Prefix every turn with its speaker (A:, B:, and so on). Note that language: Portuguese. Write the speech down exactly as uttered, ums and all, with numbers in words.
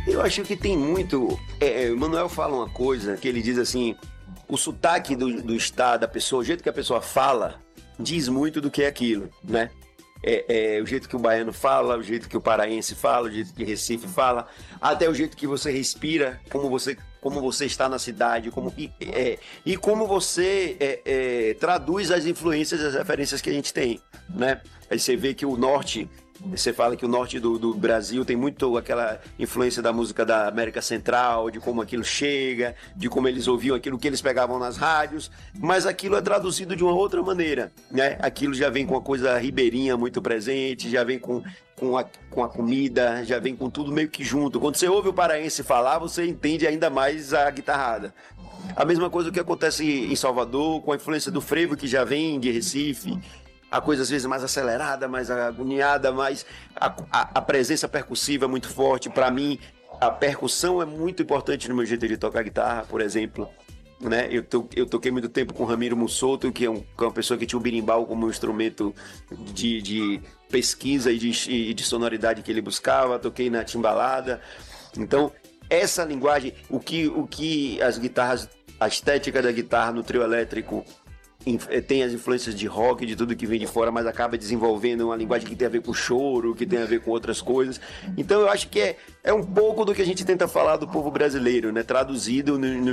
A: Eu acho que tem muito. É, é, o Manuel fala uma coisa que ele diz assim: o sotaque do, do estado, da pessoa, o jeito que a pessoa fala, diz muito do que é aquilo, né? É, é, o jeito que o baiano fala, o jeito que o paraense fala, o jeito que Recife fala, até o jeito que você respira, como você, como você está na cidade, como, e, é, e como você é, é, traduz as influências, as referências que a gente tem, né? Aí você vê que o norte, você fala que o norte do, do Brasil tem muito aquela influência da música da América Central, de como aquilo chega, de como eles ouviam aquilo que eles pegavam nas rádios, mas aquilo é traduzido de uma outra maneira, né? Aquilo já vem com a coisa ribeirinha muito presente, já vem com, com, a, com a comida, já vem com tudo meio que junto. Quando você ouve o paraense falar, você entende ainda mais a guitarrada. A mesma coisa que acontece em Salvador, com a influência do frevo que já vem de Recife, a coisa às vezes mais acelerada, mais agoniada, mais a, a, a presença percussiva é muito forte. Para mim, a percussão é muito importante no meu jeito de tocar guitarra, por exemplo. Né? Eu, to, eu toquei muito tempo com Ramiro Mussoto, que é, um, que é uma pessoa que tinha o berimbau como um instrumento de, de pesquisa e de, e de sonoridade que ele buscava. Toquei na timbalada. Então, essa linguagem, o que, o que as guitarras, a estética da guitarra no trio elétrico tem as influências de rock, de tudo que vem de fora, mas acaba desenvolvendo uma linguagem que tem a ver com choro, que tem a ver com outras coisas. Então eu acho que é, é um pouco do que a gente tenta falar do povo brasileiro, né? Traduzido no,